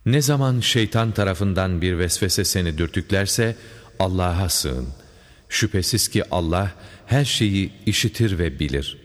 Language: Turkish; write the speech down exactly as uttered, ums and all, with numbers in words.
Ne zaman şeytan tarafından bir vesvese seni dürtüklerse Allah'a sığın. Şüphesiz ki Allah her şeyi işitir ve bilir.